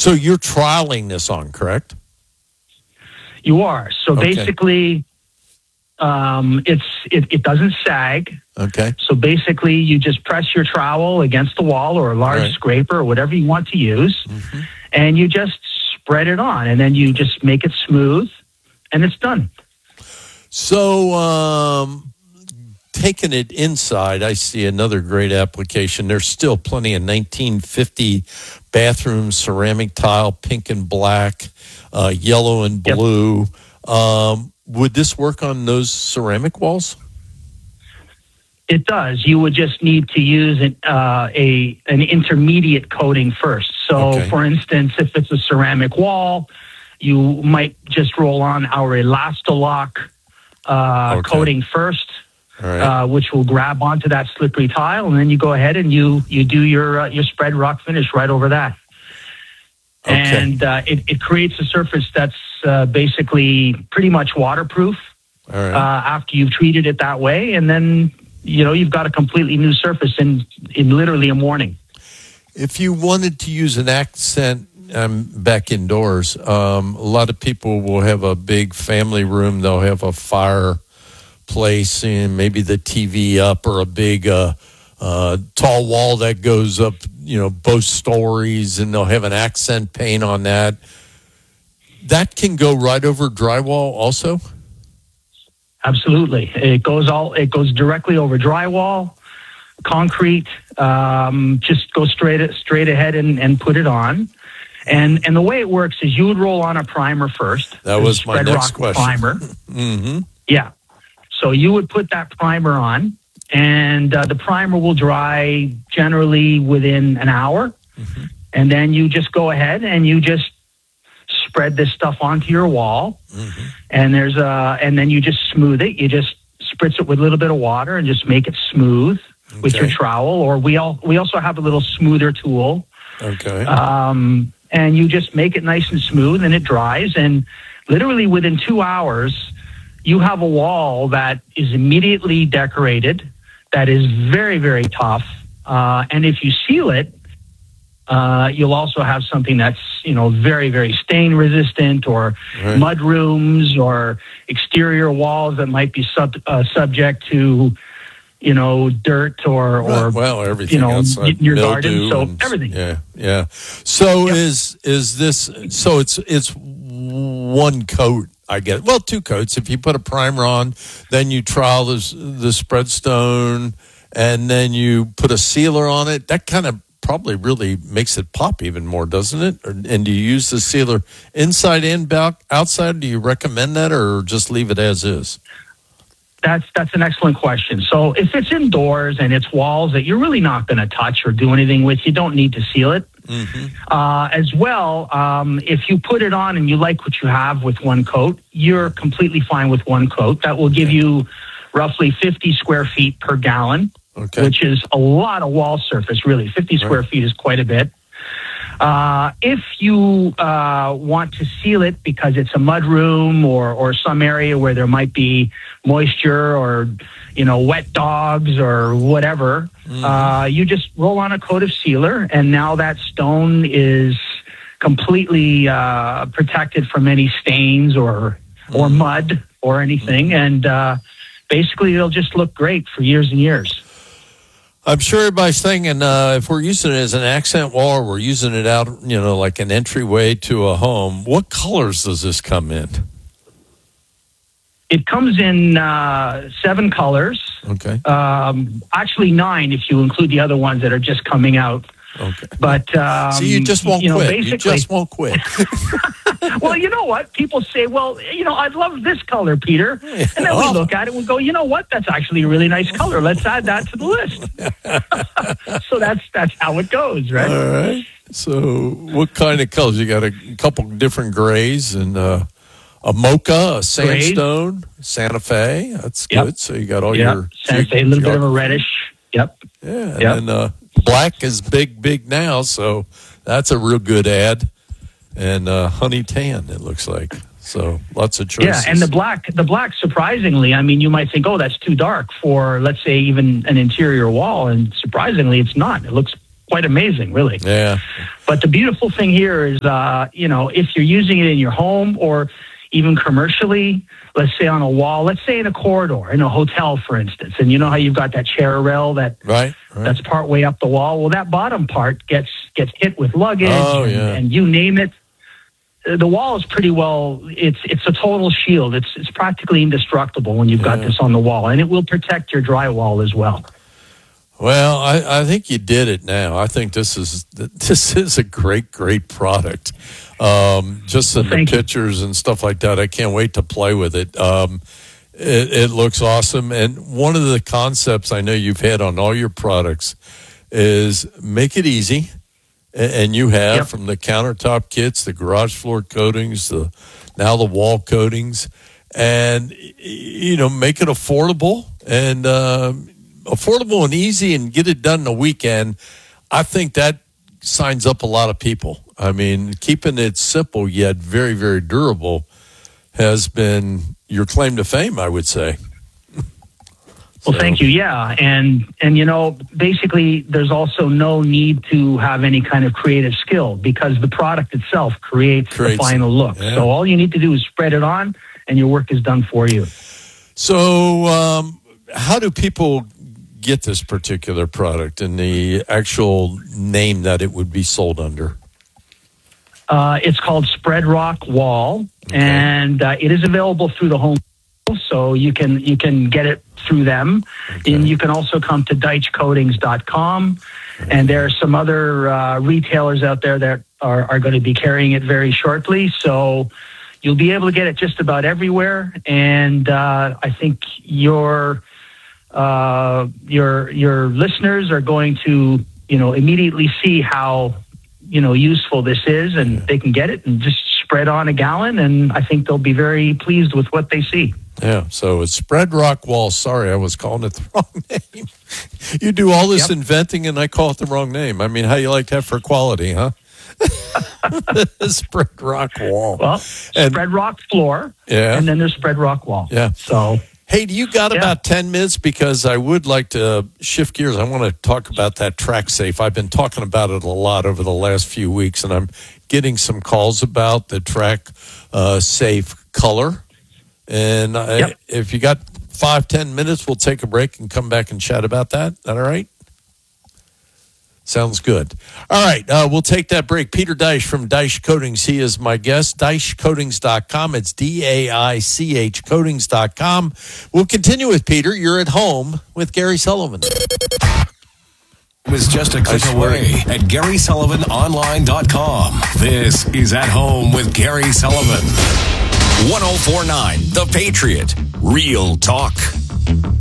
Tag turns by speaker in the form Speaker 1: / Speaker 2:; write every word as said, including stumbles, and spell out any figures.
Speaker 1: So you're trialing this on, correct?
Speaker 2: You are. So
Speaker 1: Okay.
Speaker 2: basically, um, it's it, it doesn't sag.
Speaker 1: Okay.
Speaker 2: So basically, you just press your trowel against the wall or a large
Speaker 1: Right.
Speaker 2: scraper or whatever you want to use,
Speaker 1: Mm-hmm.
Speaker 2: and you just spread it on, and then you just make it smooth, and it's done.
Speaker 1: So, um, taking it inside, I see another great application. There's still plenty of nineteen fifty bathroom ceramic tile, pink and black, uh, yellow and
Speaker 2: Yep.
Speaker 1: blue. Um, would this work on those ceramic walls?
Speaker 2: It does. You would just need to use an, uh, a an intermediate coating first. So,
Speaker 1: Okay.
Speaker 2: for instance, if it's a ceramic wall, you might just roll on our Elastalock uh,
Speaker 1: Okay.
Speaker 2: coating first,
Speaker 1: All right.
Speaker 2: uh, which will grab onto that slippery tile, and then you go ahead and you you do your uh, your spread rock finish right over that.
Speaker 1: Okay.
Speaker 2: And uh, it, it creates a surface that's uh, basically pretty much waterproof
Speaker 1: All right.
Speaker 2: uh, after you've treated it that way, and then you know you've got a completely new surface in in literally a morning.
Speaker 1: If you wanted to use an accent, I'm back indoors. Um, a lot of people will have a big family room. They'll have a fireplace and maybe the T V up, or a big uh, uh, tall wall that goes up, you know, both stories, and they'll have an accent paint on that. That can go right over drywall also?
Speaker 2: Absolutely, it goes all it goes directly over drywall, concrete. Um, just go straight straight ahead and, and put it on. And and the way it works is you would roll on a primer first.
Speaker 1: That
Speaker 2: the
Speaker 1: was my
Speaker 2: Spread
Speaker 1: next
Speaker 2: Rock
Speaker 1: question.
Speaker 2: Primer.
Speaker 1: Mm-hmm.
Speaker 2: Yeah. So you would put that primer on, and uh, the primer will dry generally within an hour.
Speaker 1: Mm-hmm.
Speaker 2: And then you just go ahead and you just spread this stuff onto your wall.
Speaker 1: Mm-hmm.
Speaker 2: And there's a, and then you just smooth it. You just spritz it with a little bit of water and just make it smooth with
Speaker 1: Okay.
Speaker 2: your trowel. Or we all we also have a little smoother tool.
Speaker 1: Okay.
Speaker 2: Um, and you just make it nice and smooth, and it dries. And literally within two hours, you have a wall that is immediately decorated, that is very, very tough. Uh, and if you seal it, uh, you'll also have something that's, you know, very, very stain resistant, or
Speaker 1: Right.
Speaker 2: mud rooms, or exterior walls that might be sub, uh, subject to, you know, dirt or, or
Speaker 1: Right. Well, everything
Speaker 2: you know,
Speaker 1: outside
Speaker 2: your
Speaker 1: mildew
Speaker 2: garden. So
Speaker 1: and-
Speaker 2: everything.
Speaker 1: Yeah, yeah. So
Speaker 2: Yep.
Speaker 1: is is this? So it's it's one coat. I get well, two coats. If you put a primer on, then you trowel the the spread stone, and then you put a sealer on it. That kind of probably really makes it pop even more, doesn't it? Or, and do you use the sealer inside and back, outside? Do you recommend that, or just leave it as is?
Speaker 2: That's that's an excellent question. So if it's indoors and it's walls that you're really not going to touch or do anything with, you don't need to seal it.
Speaker 1: Mm-hmm.
Speaker 2: Uh, as well, um, if you put it on and you like what you have with one coat, you're completely fine with one coat. That will give you roughly fifty square feet per gallon,
Speaker 1: Okay.
Speaker 2: which is a lot of wall surface, really. fifty square feet is quite a bit. Uh, if you uh, want to seal it because it's a mud room, or, or some area where there might be moisture, or, you know, wet dogs or whatever,
Speaker 1: Mm-hmm.
Speaker 2: uh, you just roll on a coat of sealer, and now that stone is completely uh, protected from any stains or or
Speaker 1: Mm-hmm.
Speaker 2: mud or anything, and uh, basically it'll just look great for years and years.
Speaker 1: I'm sure everybody's thinking, uh, if we're using it as an accent wall, or we're using it out, you know, like an entryway to a home, what colors does this come in?
Speaker 2: It comes in uh, seven colors.
Speaker 1: Okay.
Speaker 2: Um, actually nine if you include the other ones that are just coming out.
Speaker 1: Okay.
Speaker 2: But um,
Speaker 1: So you just won't
Speaker 2: you know,
Speaker 1: quit. You
Speaker 2: basically,
Speaker 1: just won't quit.
Speaker 2: well, you know what? People say, well, you know, I love this color, Peter. And then
Speaker 1: Oh.
Speaker 2: we look at it and we go, you know what? That's actually a really nice color. Let's add that to the list. So that's that's how it goes, right?
Speaker 1: All right. So what kind of colors? You got a couple different grays and uh, a mocha, a sandstone, Santa Fe. That's
Speaker 2: Yep.
Speaker 1: good. So you got all
Speaker 2: Yeah,
Speaker 1: your
Speaker 2: Santa Fe, a little bit of a reddish. Yep.
Speaker 1: Yeah, and
Speaker 2: Yep.
Speaker 1: then uh, black is big, big now, so that's a real good ad. And uh, honey tan, it looks like. So lots of choices.
Speaker 2: Yeah, and the black, the black, surprisingly, I mean, you might think, oh, that's too dark for, let's say, even an interior wall, and surprisingly, it's not. It looks quite amazing, really.
Speaker 1: Yeah.
Speaker 2: But the beautiful thing here is, uh, you know, if you're using it in your home or even commercially, let's say on a wall, let's say in a corridor, in a hotel, for instance, and you know how you've got that chair rail that
Speaker 1: right, right.
Speaker 2: that's part way up the wall. Well, that bottom part gets gets hit with luggage
Speaker 1: oh,
Speaker 2: and,
Speaker 1: yeah.
Speaker 2: and you name it. The wall is pretty well. It's it's a total shield. It's it's practically indestructible when you've got
Speaker 1: Yeah.
Speaker 2: this on the wall, and it will protect your drywall as well.
Speaker 1: Well, I, I think you did it now. I think this is this is a great, great product. Um, just in the pictures and stuff like that, I can't wait to play with it. Um, it. It looks awesome. And one of the concepts I know you've had on all your products is make it easy. And you have yep. from the countertop kits, the garage floor coatings, the now the wall coatings, and you know make it affordable and uh, affordable and easy, and get it done in a weekend. I think that signs up a lot of people. I mean, keeping it simple yet very, very durable has been your claim to fame, I would say.
Speaker 2: Well,
Speaker 1: so.
Speaker 2: Thank you. Yeah. And, and, you know, basically there's also no need to have any kind of creative skill because the product itself creates, creates the final look. Yeah. So all you need to do is spread it on and your work is done for you.
Speaker 1: So um, how do people get this particular product and the actual name that it would be sold under?
Speaker 2: Uh, it's called Spread Rock Wall, okay. and uh, it is available through the home. So you can you can get it through them, okay. and you can also come to deitsch coatings dot com, okay. and there are some other uh, retailers out there that are, are going to be carrying it very shortly. So you'll be able to get it just about everywhere, and uh, I think your uh, your your listeners are going to you know immediately see how you know useful this is, and yeah. they can get it and just spread on a gallon, and I think they'll be very pleased with what they see.
Speaker 1: Yeah, so it's Spread Rock Wall. Sorry, I was calling it the wrong name. You do all this yep. inventing, and I call it the wrong name. I mean, how you like that for quality, huh? Spread Rock Wall.
Speaker 2: Well,
Speaker 1: and,
Speaker 2: Spread Rock Floor,
Speaker 1: yeah.
Speaker 2: and then there's Spread Rock Wall.
Speaker 1: Yeah.
Speaker 2: So,
Speaker 1: hey, do you got yeah. about ten minutes? Because I would like to shift gears. I want to talk about that Track Safe. I've been talking about it a lot over the last few weeks, and I'm getting some calls about the Track uh, Safe color. And I,
Speaker 2: yep.
Speaker 1: if you got five, ten minutes, we'll take a break and come back and chat about that. Is that all right? Sounds good. All right, uh, we'll take that break. Peter Deitsch from Deitsch Coatings. He is my guest. deitsch coatings dot com. It's D A I C H coatings dot com. We'll continue with Peter. You're at home with Gary Sullivan.
Speaker 3: It was just a click away at Gary Sullivan Online dot com. This is At Home with Gary Sullivan.
Speaker 4: one oh four point nine The Patriot. Real talk.